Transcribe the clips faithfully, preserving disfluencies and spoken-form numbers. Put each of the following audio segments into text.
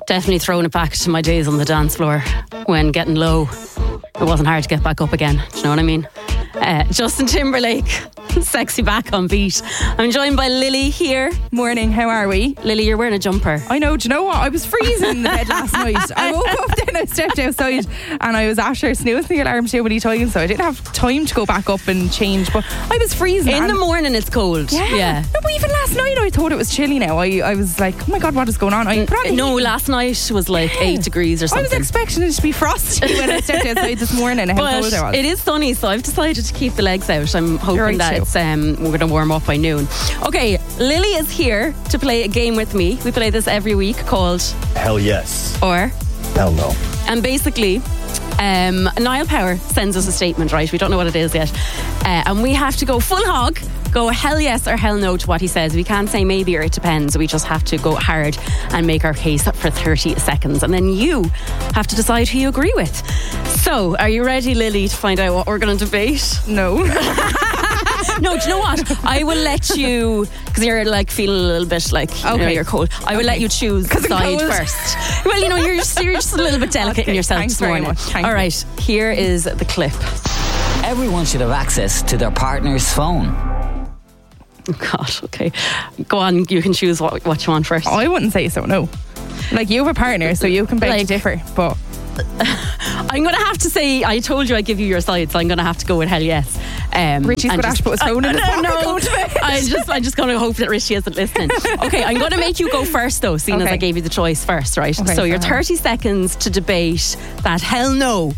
Definitely throwing it back to my days on the dance floor when getting low, it wasn't hard to get back up again. Do you know what I mean? Uh, Justin Timberlake, Sexy Back on Beat. I'm joined by Lily here. Morning, how are we? Lily, you're wearing a jumper. I know, do you know what? I was freezing in the bed last night. I woke up, then I stepped outside and I was after snoozing the alarm too many times, so I didn't have time to go back up and change, but I was freezing. In the morning it's cold. Yeah. yeah. No, but even last night I thought it was chilly now. I, I was like, oh my God, what is going on? I probably No, last night was like yeah. eight degrees or something. I was expecting it to be frosty when I stepped outside this morning. How but cold it was. It is sunny, so I've decided to keep the legs out. I'm hoping right that it's, um, we're going to warm up by noon. Okay, Lily is here to play a game with me. We play this every week called Hell Yes or Hell No. And basically, um, Niall Power sends us a statement, right? We don't know what it is yet. Uh, and we have to go full hog, go hell yes or hell no to what he says. We can't say maybe or it depends. We just have to go hard and make our case for thirty seconds. And then you have to decide who you agree with. So, are you ready, Lily, to find out what we're going to debate? No. No, do you know what? I will let you, because you're like feeling a little bit like you okay. know, you're cold. I will okay. let you choose the side first. Well, you know, you're just, you're just a little bit delicate okay. in yourself Thanks this morning. Very much. Thank All you. right, here is the clip. Everyone should have access to their partner's phone. Oh God, okay. Go on, you can choose what, what you want first. Oh, I wouldn't say so, no. Like, you have a partner, so you can beg like, to differ, but... I'm going to have to say, I told you I'd give you your side, so I'm going to have to go with hell yes. Um, Richie's going to put his phone uh, in his pocket. No, no. I just, I'm just going to hope that Richie isn't listening. Okay, I'm going to make you go first though, seeing okay. as I gave you the choice first, right? Okay, so your thirty seconds to debate that hell no,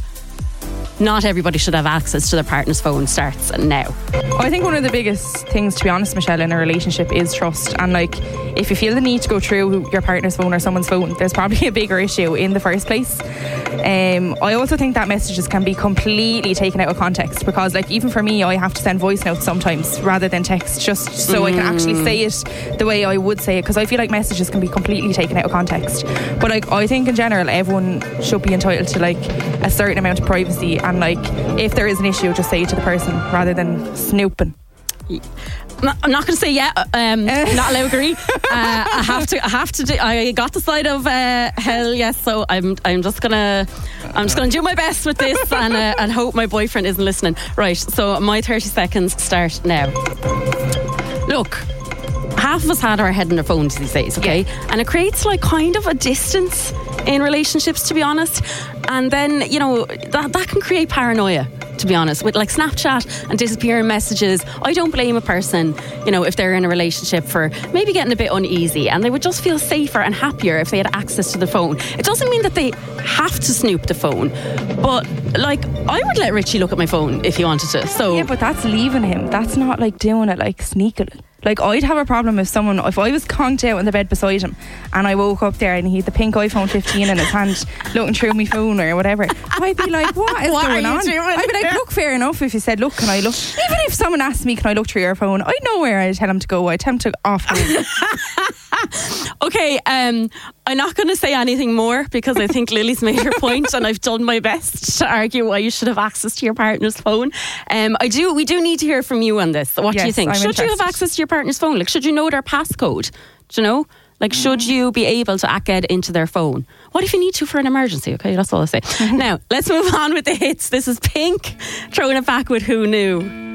not everybody should have access to their partner's phone starts now. I think one of the biggest things, to be honest, Michelle, in a relationship is trust. And like, if you feel the need to go through your partner's phone or someone's phone, there's probably a bigger issue in the first place. Um, I also think that messages can be completely taken out of context, because like, even for me, I have to send voice notes sometimes rather than text, just so mm. I can actually say it the way I would say it, because I feel like messages can be completely taken out of context. But like, I think in general, everyone should be entitled to like a certain amount of privacy, and like, if there is an issue, just say it to the person rather than snooping. I'm not going to say yeah. Um, not allowed to agree. Uh, I have to. I have to. Do, I got the side of uh, hell yes. So I'm. I'm just gonna. I'm just gonna do my best with this, and uh, and hope my boyfriend isn't listening. Right. So my thirty seconds start now. Look, half of us had our head in our phones these days, okay? Yeah. And it creates like kind of a distance in relationships, to be honest. And then, you know, that that can create paranoia, to be honest, with like Snapchat and disappearing messages. I don't blame a person, you know, if they're in a relationship for maybe getting a bit uneasy, and they would just feel safer and happier if they had access to the phone. It doesn't mean that they have to snoop the phone, but like, I would let Richie look at my phone if he wanted to. So yeah, but that's leaving him. That's not like doing it like sneakily. Like, I'd have a problem if someone, if I was conked out in the bed beside him and I woke up there and he had the pink iPhone fifteen in his hand looking through my phone or whatever, I'd be like, what is what going are you on? doing? I'd be like, look, fair enough if you said, look, can I look? Even if someone asked me, can I look through your phone, I know where I'd tell him to go. I'd tell him to off home. Okay, um, I'm not going to say anything more, because I think Lily's made her point, and I've done my best to argue why you should have access to your partner's phone. Um, I do. We do need to hear from you on this. What yes, do you think? I'm should interested. you have access to your partner's phone? Like, should you know their passcode? Do you know? Like, should you be able to get into their phone? What if you need to for an emergency? Okay, that's all I say. Now, let's move on with the hits. This is Pink throwing it back with Who Knew.